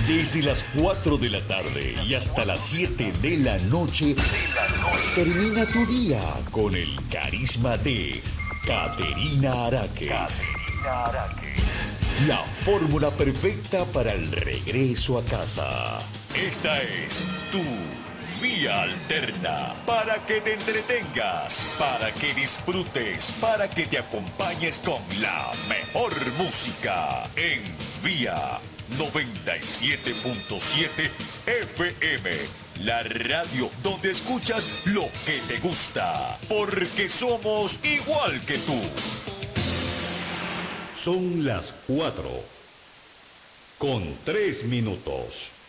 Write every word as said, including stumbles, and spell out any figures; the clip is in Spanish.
Desde las cuatro de la tarde y hasta las siete de la noche, termina tu día con el carisma de Caterina Araque. Caterina Araque. La fórmula perfecta para el regreso a casa. Esta es tu Vía Alterna, para que te entretengas, para que disfrutes, para que te acompañes con la mejor música en Vía noventa y siete punto siete F M, la radio donde escuchas lo que te gusta, porque somos igual que tú. Son las cuatro con tres minutos.